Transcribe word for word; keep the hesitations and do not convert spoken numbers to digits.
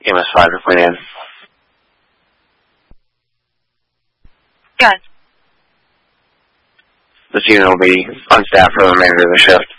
E M S five to Queen Anne. Good. This unit will be on staff for the remainder of the shift.